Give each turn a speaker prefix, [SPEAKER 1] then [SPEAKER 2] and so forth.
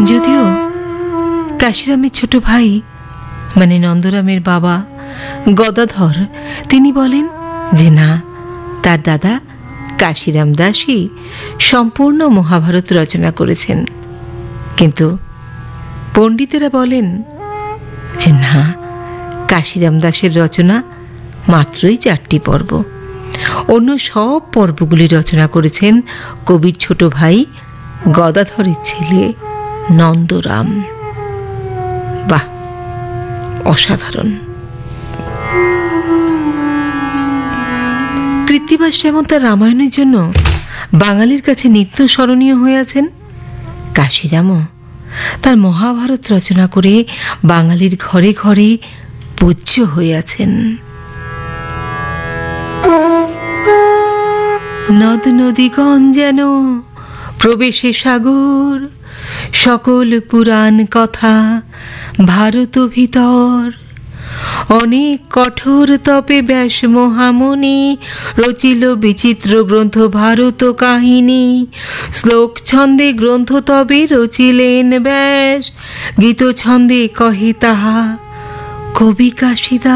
[SPEAKER 1] যদিও কাশিরামের ছোট ভাই মানে নন্দরামের বাবা গদাধর তিনি বলেন যে না, তার দাদা কাশিরাম দাসই সম্পূর্ণ মহাভারত রচনা করেছেন। কিন্তু পণ্ডিতেরা বলেন যে না, কাশিরাম দাসের রচনা মাত্রই 4টি পর্ব, অন্য সব পর্বগুলি রচনা করেছেন কবির ছোট ভাই গদাধরের ছেলে নন্দরাম। বাহ, অসাধারণ। কৃত্তিবাস যেমন তার রামায়ণের জন্য বাঙালির কাছে নিত্য স্মরণীয় হয়ে আছেন, কাশিরামও তার মহাভারত রচনা করে বাঙালির ঘরে ঘরে পূজ্য হয়ে আছেন। নদ নদীগণ যেন প্রবেশে সাগর, সকল পুরাণ কথা ভারত ভিতর। অনেক কঠোর তপে ব্যাস মহামুনি রচিল বিচিত্র গ্রন্থ ভারত কাহিনী। শ্লোক ছন্দে গ্রন্থ তবে রচিলেন ব্যাস, গীত ছন্দে কহে তাহা কবি কাশিদাস।